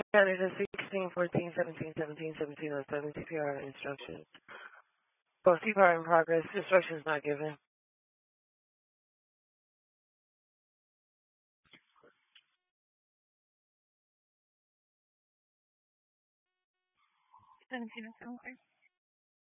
Canada 16, 14, 17, 17, 17, 07, CPR instructions. Both CPR in progress. Instructions not given. 17 is somewhere.